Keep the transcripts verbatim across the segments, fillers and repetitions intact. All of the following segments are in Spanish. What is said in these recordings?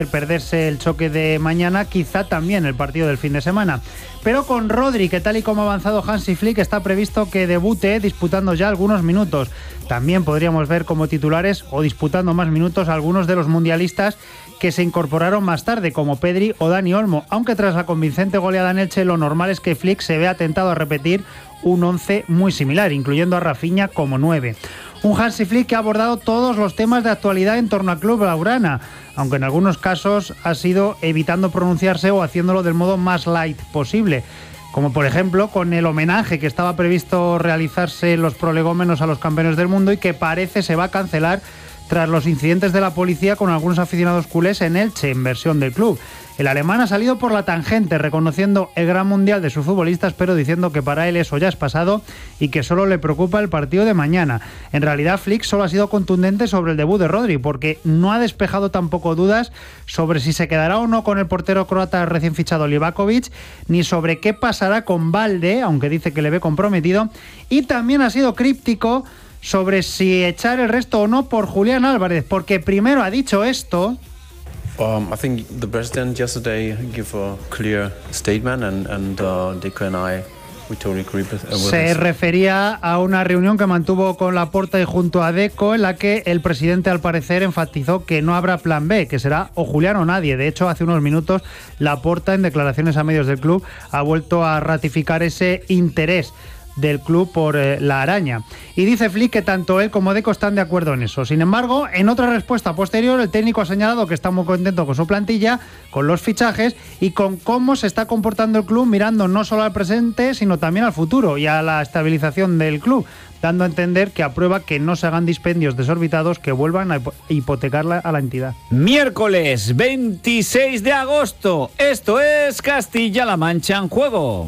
perderse el choque de mañana, quizá también el partido del fin de semana. Pero con Rodri, que tal y como ha avanzado Hansi Flick, está previsto que debute disputando ya algunos minutos. También podríamos ver como titulares o disputando más minutos algunos de los mundialistas que se incorporaron más tarde, como Pedri o Dani Olmo, aunque tras la convincente goleada en Elche, lo normal es que Flick se vea tentado a repetir un once muy similar, incluyendo a Rafinha como nueve. Un Hansi Flick que ha abordado todos los temas de actualidad en torno al club blaugrana, aunque en algunos casos ha sido evitando pronunciarse o haciéndolo del modo más light posible, como por ejemplo con el homenaje que estaba previsto realizarse en los prolegómenos a los campeones del mundo y que parece se va a cancelar tras los incidentes de la policía con algunos aficionados culés en Elche, en versión del club. El alemán ha salido por la tangente, reconociendo el gran mundial de sus futbolistas, pero diciendo que para él eso ya es pasado y que solo le preocupa el partido de mañana. En realidad, Flick solo ha sido contundente sobre el debut de Rodri, porque no ha despejado tampoco dudas sobre si se quedará o no con el portero croata recién fichado Livakovic, ni sobre qué pasará con Balde, aunque dice que le ve comprometido, y también ha sido críptico sobre si echar el resto o no por Julián Álvarez, porque primero ha dicho esto. Um, I think the president yesterday gave a clear statement and, and uh, Deco and I we totally agree with, uh, with Se this. refería a una reunión que mantuvo con Laporta y junto a Deco, en la que el presidente al parecer enfatizó que no habrá plan B, que será o Julián o nadie. De hecho, hace unos minutos Laporta, en declaraciones a medios del club, ha vuelto a ratificar ese interés del club por eh, la araña. Y dice Flick que tanto él como Deco están de acuerdo en eso. Sin embargo, en otra respuesta posterior, el técnico ha señalado que está muy contento con su plantilla, con los fichajes y con cómo se está comportando el club, mirando no solo al presente, sino también al futuro y a la estabilización del club, dando a entender que aprueba que no se hagan dispendios desorbitados que vuelvan a hipotecarla a la entidad. Miércoles veintiséis de agosto. Esto es Castilla-La Mancha en juego.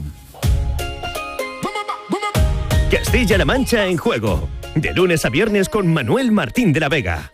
Castilla-La Mancha en juego. De lunes a viernes con Manuel Martín de la Vega.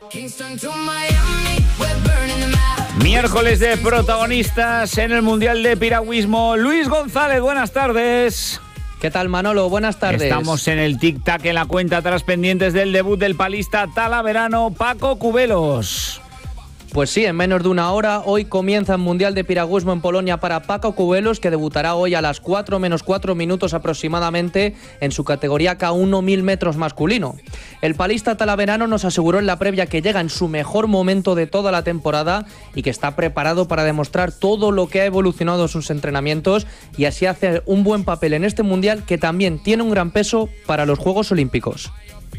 Miércoles de protagonistas en el Mundial de Piragüismo. Luis González, buenas tardes. ¿Qué tal, Manolo? Buenas tardes. Estamos en el tic-tac en la cuenta atrás pendientes del debut del palista talaverano Paco Cubelos. Pues sí, en menos de una hora, hoy comienza el Mundial de Piragüismo en Polonia para Paco Cubelos, que debutará hoy a las cuatro menos cuatro minutos aproximadamente en su categoría K uno mil metros masculino. El palista talaverano nos aseguró en la previa que llega en su mejor momento de toda la temporada y que está preparado para demostrar todo lo que ha evolucionado en sus entrenamientos y así hacer un buen papel en este Mundial, que también tiene un gran peso para los Juegos Olímpicos.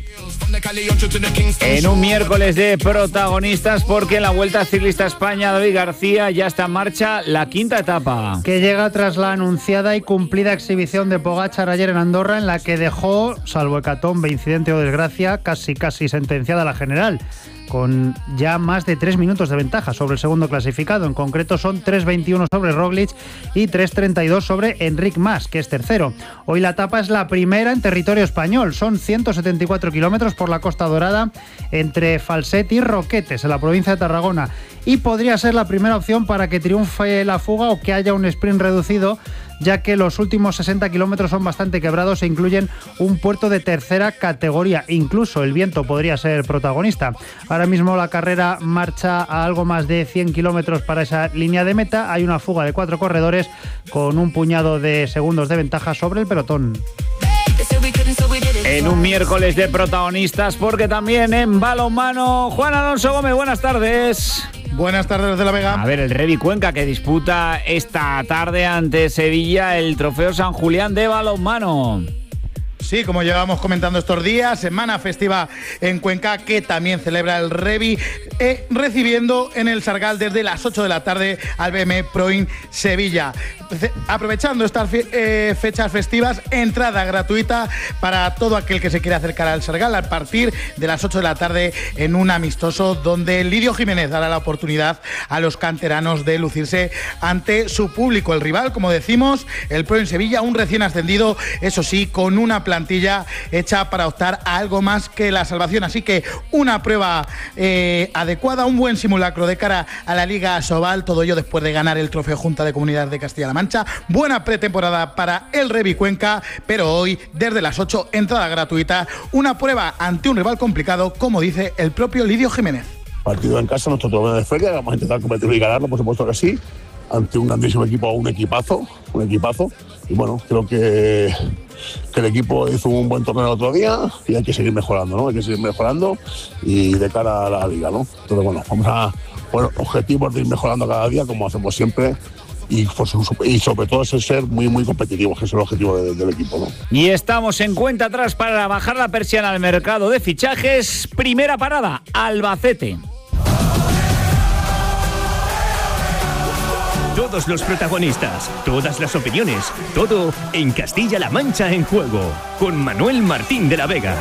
En un miércoles de protagonistas, porque en la Vuelta Ciclista España, David García, ya está en marcha la quinta etapa. Que llega tras la anunciada y cumplida exhibición de Pogačar ayer en Andorra, en la que dejó, salvo hecatombe, incidente o desgracia, casi casi sentenciada la general, con ya más de tres minutos de ventaja sobre el segundo clasificado. En concreto son tres veintiuno sobre Roglic y tres treinta y dos sobre Enric Mas, que es tercero. Hoy la etapa es la primera en territorio español. Son ciento setenta y cuatro kilómetros por la Costa Dorada entre Falset y Roquetes, en la provincia de Tarragona. Y podría ser la primera opción para que triunfe la fuga o que haya un sprint reducido, ya que los últimos sesenta kilómetros son bastante quebrados e incluyen un puerto de tercera categoría. Incluso el viento podría ser protagonista. Ahora mismo la carrera marcha a algo más de cien kilómetros para esa línea de meta. Hay una fuga de cuatro corredores con un puñado de segundos de ventaja sobre el pelotón. En un miércoles de protagonistas, porque también en balonmano, Juan Alonso Gómez, buenas tardes. Buenas tardes desde La Vega. A ver, el Revi Cuenca, que disputa esta tarde ante Sevilla el Trofeo San Julián de balonmano. Sí, como llevamos comentando estos días, semana festiva en Cuenca, que también celebra el Revi, eh, recibiendo en el Sargal desde las ocho de la tarde al B M Proin Sevilla. Aprovechando estas eh, fechas festivas, entrada gratuita para todo aquel que se quiera acercar al Sargal a partir de las ocho de la tarde en un amistoso donde Lidio Jiménez dará la oportunidad a los canteranos de lucirse ante su público. El rival, como decimos, el Proin Sevilla, un recién ascendido, eso sí, con una plantilla hecha para optar a algo más que la salvación. Así que una prueba eh, adecuada, un buen simulacro de cara a la Liga Sobal, todo ello después de ganar el Trofeo Junta de Comunidades de Castilla-La Mancha. Buena pretemporada para el Revi Cuenca, pero hoy desde las ocho, entrada gratuita, una prueba ante un rival complicado, como dice el propio Lidio Jiménez. Partido en casa, nuestro torneo de feria, vamos a intentar competir y ganarlo, por supuesto que sí, ante un grandísimo equipo, un equipazo, un equipazo. Y bueno, creo que, que el equipo hizo un buen torneo el otro día y hay que seguir mejorando, ¿no? Hay que seguir mejorando y de cara a la liga, ¿no? Entonces, bueno, vamos a poner objetivos de ir mejorando cada día, como hacemos siempre. Y, pues, y sobre todo es el ser muy muy competitivos, que es el objetivo de, del equipo, ¿no? Y estamos en cuenta atrás para bajar la persiana al mercado de fichajes. Primera parada, Albacete. Todos los protagonistas, todas las opiniones, todo en Castilla-La Mancha en Juego, con Manuel Martín de la Vega.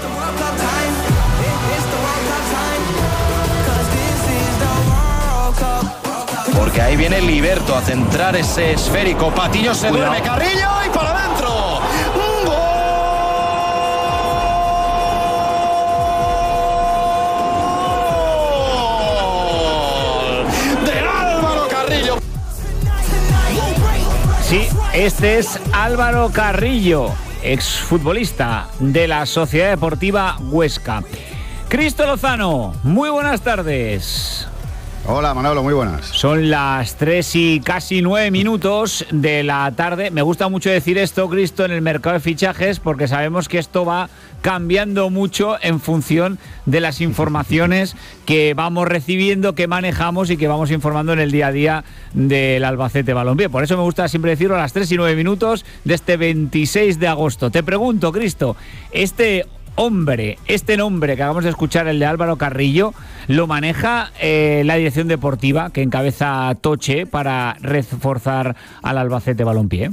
Porque ahí viene Liberto a centrar ese esférico. Patiño se duerme, Carrillo y para adentro. ¡Un gol de Álvaro Carrillo! Sí, este es Álvaro Carrillo, exfutbolista de la Sociedad Deportiva Huesca. Cristo Lozano, muy buenas tardes. Hola Manolo, muy buenas. Son las tres y casi nueve minutos de la tarde. Me gusta mucho decir esto, Cristo, en el mercado de fichajes, porque sabemos que esto va cambiando mucho en función de las informaciones que vamos recibiendo, que manejamos y que vamos informando en el día a día del Albacete Balompié. Por eso me gusta siempre decirlo a las tres y nueve minutos de este veintiséis de agosto. Te pregunto, Cristo, este hombre, este nombre que acabamos de escuchar, el de Álvaro Carrillo, lo maneja eh, la dirección deportiva que encabeza Toche para reforzar al Albacete Balompié.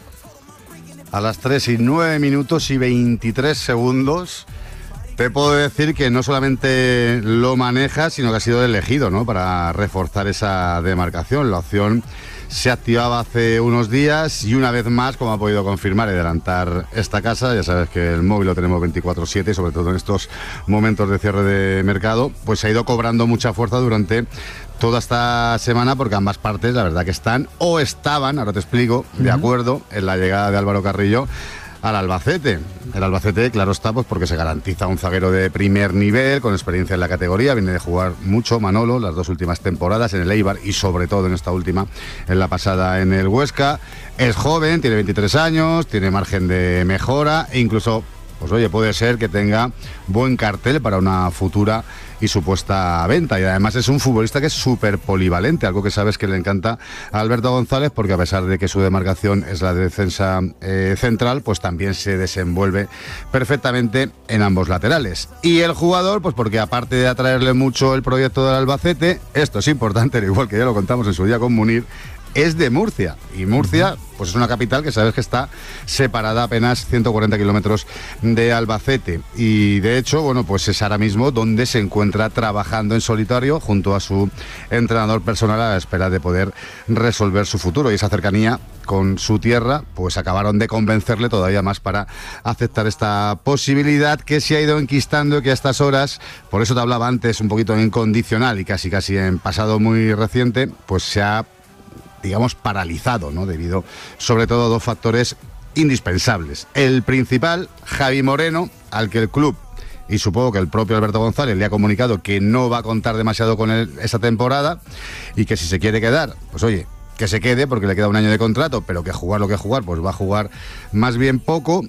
A las tres y nueve minutos y veintitrés segundos te puedo decir que no solamente lo maneja, sino que ha sido elegido, ¿no?, para reforzar esa demarcación. La opción se activaba hace unos días y una vez más, como ha podido confirmar y adelantar esta casa, ya sabes que el móvil lo tenemos veinticuatro siete, sobre todo en estos momentos de cierre de mercado, pues se ha ido cobrando mucha fuerza durante toda esta semana, porque ambas partes, la verdad que están o estaban, ahora te explico, de acuerdo en la llegada de Álvaro Carrillo al Albacete. El Albacete, claro está, pues porque se garantiza un zaguero de primer nivel, con experiencia en la categoría, viene de jugar mucho Manolo las dos últimas temporadas en el Eibar y sobre todo en esta última, en la pasada en el Huesca. Es joven, tiene veintitrés años, tiene margen de mejora e incluso, pues oye, puede ser que tenga buen cartel para una futura y supuesta venta. Y además es un futbolista que es súper polivalente, algo que sabes que le encanta a Alberto González, porque a pesar de que su demarcación es la de defensa eh, central, pues también se desenvuelve perfectamente en ambos laterales. Y el jugador, pues porque aparte de atraerle mucho el proyecto del Albacete, esto es importante, al igual que ya lo contamos en su día con Munir, es de Murcia, y Murcia pues es una capital que sabes que está separada apenas ciento cuarenta kilómetros de Albacete, y de hecho, bueno, pues es ahora mismo donde se encuentra trabajando en solitario junto a su entrenador personal a la espera de poder resolver su futuro, y esa cercanía con su tierra pues acabaron de convencerle todavía más para aceptar esta posibilidad que se ha ido enquistando y que a estas horas, por eso te hablaba antes un poquito en condicional y casi casi en pasado muy reciente, pues se ha, digamos, paralizado, ¿no?, debido sobre todo a dos factores indispensables. El principal, Javi Moreno, al que el club y supongo que el propio Alberto González le ha comunicado que no va a contar demasiado con él esa temporada y que si se quiere quedar, pues oye, que se quede porque le queda un año de contrato, pero que jugar lo que jugar, pues va a jugar más bien poco.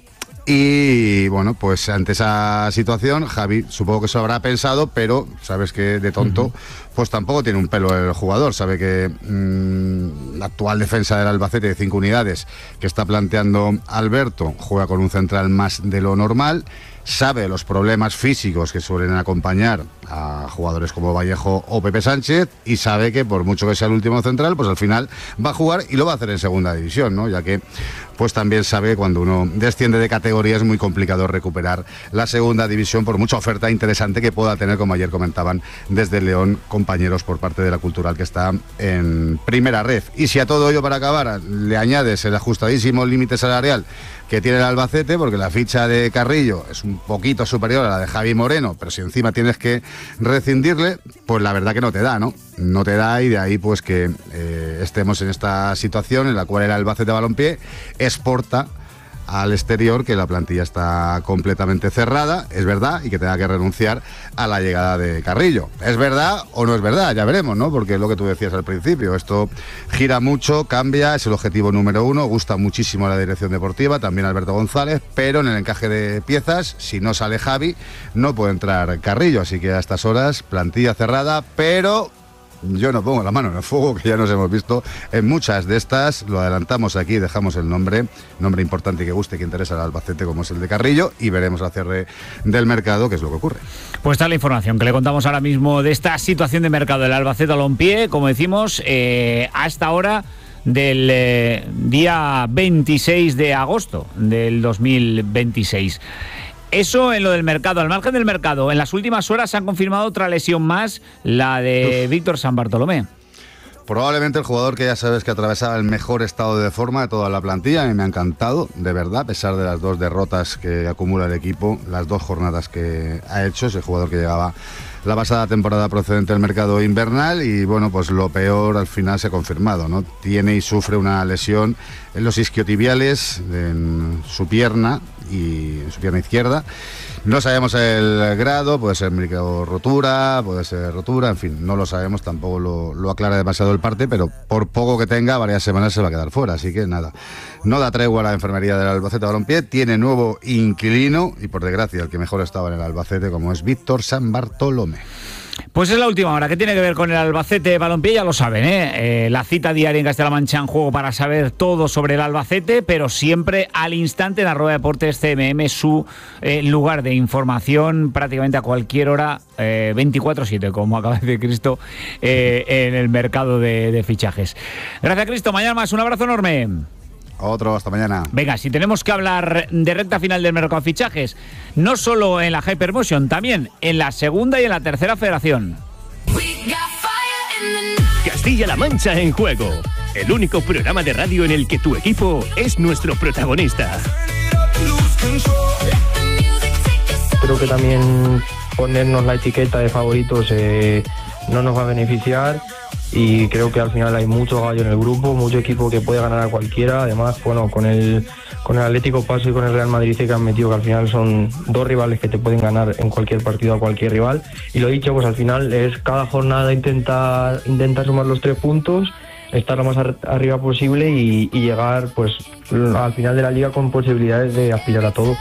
Y bueno, pues ante esa situación, Javi supongo que eso habrá pensado, pero sabes que de tonto pues tampoco tiene un pelo el jugador. Sabe que mmm, la actual defensa del Albacete de cinco unidades que está planteando Alberto juega con un central más de lo normal. Sabe los problemas físicos que suelen acompañar a jugadores como Vallejo o Pepe Sánchez, y sabe que por mucho que sea el último central, pues al final va a jugar y lo va a hacer en segunda división, ¿no? Ya que pues también sabe que cuando uno desciende de categoría es muy complicado recuperar la segunda división por mucha oferta interesante que pueda tener, como ayer comentaban desde León compañeros por parte de la Cultural que está en primera ref. Y si a todo ello, para acabar, le añades el ajustadísimo límite salarial que tiene el Albacete, porque la ficha de Carrillo es un poquito superior a la de Javi Moreno, pero si encima tienes que rescindirle, pues la verdad que no te da, ¿no? No te da, y de ahí pues que eh, estemos en esta situación en la cual el Albacete Balompié exporta al exterior que la plantilla está completamente cerrada, es verdad, y que tenga que renunciar a la llegada de Carrillo. ¿Es verdad o no es verdad? Ya veremos, ¿no? Porque es lo que tú decías al principio, esto gira mucho, cambia, es el objetivo número uno, gusta muchísimo a la dirección deportiva, también a Alberto González, pero en el encaje de piezas, si no sale Javi, no puede entrar Carrillo, así que a estas horas, plantilla cerrada, pero yo no pongo la mano en el fuego, que ya nos hemos visto en muchas de estas. Lo adelantamos aquí, dejamos el nombre, nombre importante y que guste, que interesa al Albacete, como es el de Carrillo, y veremos al cierre del mercado qué es lo que ocurre. Pues está la información que le contamos ahora mismo de esta situación de mercado del Albacete Balompié, como decimos, eh, a esta hora del eh, día veintiséis de agosto del dos mil veintiséis. Eso en lo del mercado. Al margen del mercado, en las últimas horas se han confirmado otra lesión más, la de Víctor Sanbartolomé. Probablemente el jugador que ya sabes que atravesaba el mejor estado de forma de toda la plantilla, y me ha encantado, de verdad, a pesar de las dos derrotas que acumula el equipo, las dos jornadas que ha hecho, ese jugador que llegaba la pasada temporada procedente del mercado invernal, y bueno, pues lo peor al final se ha confirmado, ¿no? Tiene y sufre una lesión en los isquiotibiales, en su pierna y en su pierna izquierda. No sabemos el grado, puede ser micro rotura, puede ser rotura, en fin, no lo sabemos, tampoco lo, lo aclara demasiado el parte, pero por poco que tenga, varias semanas se va a quedar fuera, así que nada, no da tregua a la enfermería del Albacete Balompié, tiene nuevo inquilino y por desgracia el que mejor estaba en el Albacete, como es Víctor Sanbartolomé. Pues es la última hora. ¿Qué tiene que ver con el Albacete Balompié? Ya lo saben, ¿eh? Eh, la cita diaria en Castilla-La Mancha en Juego para saber todo sobre el Albacete, pero siempre al instante en Arroba Deportes C M M, su eh, lugar de información prácticamente a cualquier hora, eh, veinticuatro siete, como acaba de decir Cristo, eh, en el mercado de, de fichajes. Gracias, Cristo. Mañana más. Un abrazo enorme. Otro, hasta mañana. Venga, si tenemos que hablar de recta final del mercado de fichajes, no solo en la Hypermotion, también en la segunda y en la tercera federación. Castilla-La Mancha en Juego, el único programa de radio en el que tu equipo es nuestro protagonista. Creo que también ponernos la etiqueta de favoritos eh, no nos va a beneficiar. Y creo que al final hay mucho gallo en el grupo, mucho equipo que puede ganar a cualquiera. Además, bueno, con el con el Atlético Paso y con el Real Madrid que han metido, que al final son dos rivales que te pueden ganar en cualquier partido a cualquier rival. Y lo dicho, pues al final es cada jornada intentar intentar sumar los tres puntos, estar lo más ar- arriba posible y, y llegar pues al final de la liga con posibilidades de aspirar a todo.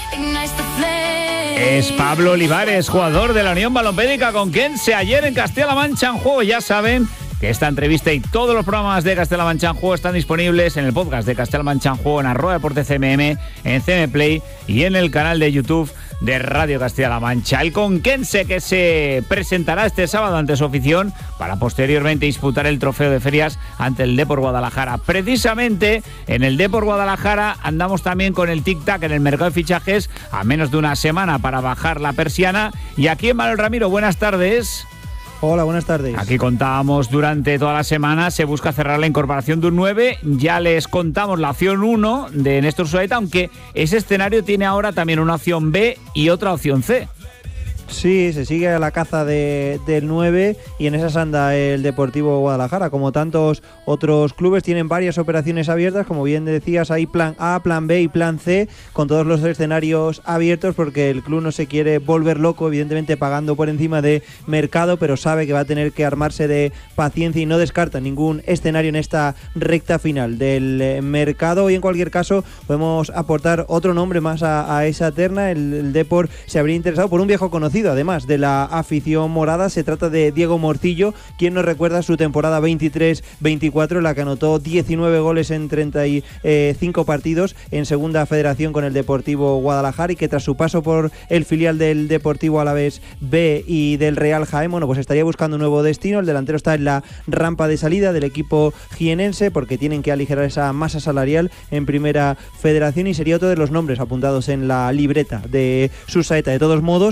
Es Pablo Olivares, jugador de la Unión Balompédica Conquense, ayer en Castilla-La Mancha en Juego. Ya saben que esta entrevista y todos los programas de Castilla-La Mancha en Juego están disponibles en el podcast de Castilla-La Mancha en Juego, en arroba deporte C M M, en C M Play y en el canal de YouTube de Radio Castilla-La Mancha. El Conquense, que se presentará este sábado ante su afición para posteriormente disputar el trofeo de ferias ante el Depor Guadalajara. Precisamente en el Depor Guadalajara andamos también con el tic-tac en el mercado de fichajes, a menos de una semana para bajar la persiana. Y aquí en Manuel Ramiro, buenas tardes. Hola, buenas tardes. Aquí contábamos durante toda la semana, se busca cerrar la incorporación de un nueve. Ya les contamos la opción uno de Néstor Suaita, aunque ese escenario tiene ahora también una opción B y otra opción C. Sí, se sigue a la caza de, del nueve y en esas anda el Deportivo Guadalajara. Como tantos otros clubes, tienen varias operaciones abiertas. Como bien decías, hay plan A, plan B y plan C, con todos los escenarios abiertos, porque el club no se quiere volver loco, evidentemente pagando por encima de mercado, pero sabe que va a tener que armarse de paciencia y no descarta ningún escenario en esta recta final del mercado. Y en cualquier caso, podemos aportar otro nombre más a, a esa terna. El, el Depor se habría interesado por un viejo conocido, además de la afición morada. Se trata de Diego Morcillo, quien nos recuerda su temporada veintitrés veinticuatro, en la que anotó diecinueve goles en treinta y cinco partidos en segunda federación con el Deportivo Guadalajara, y que tras su paso por el filial del Deportivo Alavés B y del Real Jaén, bueno, pues estaría buscando un nuevo destino. El delantero está en la rampa de salida del equipo jienense, porque tienen que aligerar esa masa salarial en primera federación, y sería otro de los nombres apuntados en la libreta de Susaeta. De todos modos, y también por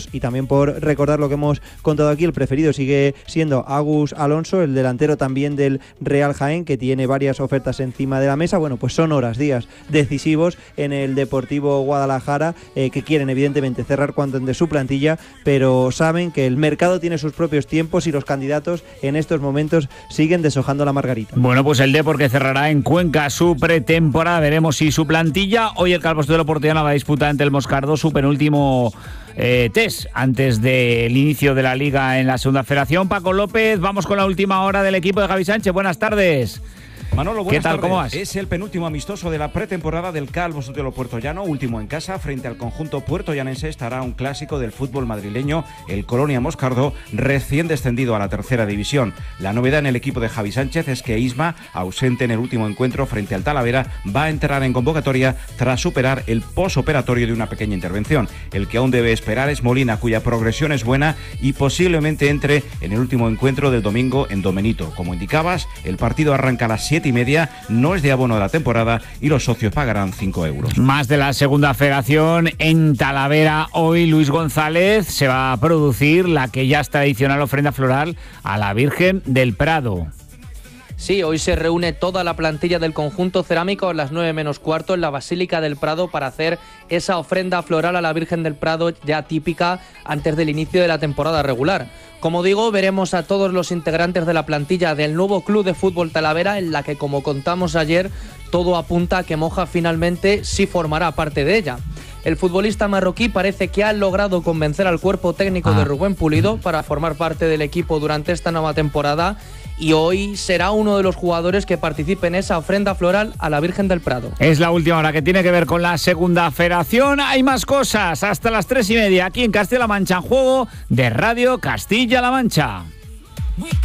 por recordar lo que hemos contado aquí, el preferido sigue siendo Agus Alonso, el delantero también del Real Jaén, que tiene varias ofertas encima de la mesa. Bueno, pues son horas, días decisivos en el Deportivo Guadalajara, eh, que quieren evidentemente cerrar cuanto antes su plantilla, pero saben que el mercado tiene sus propios tiempos y los candidatos en estos momentos siguen deshojando la margarita. Bueno, pues el Depor, que cerrará en Cuenca su pretemporada, veremos si su plantilla. Hoy el Calvo Sotelo Portellano va a disputar ante el Moscardó su penúltimo eh, test antes del inicio de la Liga en la Segunda Federación. Paco López, vamos con la última hora del equipo de Javi Sánchez. Buenas tardes. Manolo, buenas ¿Qué tal? tardes. ¿Cómo vas? Es el penúltimo amistoso de la pretemporada del Calvo Sotelo Puertollano, último en casa frente al conjunto puertollanense. Estará un clásico del fútbol madrileño, el Colonia Moscardó, recién descendido a la tercera división. La novedad en el equipo de Javi Sánchez es que Isma, ausente en el último encuentro frente al Talavera, va a entrar en convocatoria tras superar el posoperatorio de una pequeña intervención. El que aún debe esperar es Molina, cuya progresión es buena y posiblemente entre en el último encuentro del domingo en Domenito. Como indicabas, el partido arranca a las siete y media, no es de abono de la temporada y los socios pagarán cinco euros. Más de la Segunda Federación en Talavera. Hoy Luis González se va a producir la que ya es tradicional ofrenda floral a la Virgen del Prado. Sí, hoy se reúne toda la plantilla del conjunto cerámico a las nueve menos cuarto en la Basílica del Prado para hacer esa ofrenda floral a la Virgen del Prado ya típica antes del inicio de la temporada regular. Como digo, veremos a todos los integrantes de la plantilla del nuevo Club de Fútbol Talavera, en la que, como contamos ayer, todo apunta a que Moja finalmente sí formará parte de ella. El futbolista marroquí parece que ha logrado convencer al cuerpo técnico ah. de Rubén Pulido para formar parte del equipo durante esta nueva temporada, y hoy será uno de los jugadores que participe en esa ofrenda floral a la Virgen del Prado. Es la última hora que tiene que ver con la Segunda Federación. Hay más cosas hasta las tres y media aquí en Castilla-La Mancha, en Juego de Radio Castilla-La Mancha.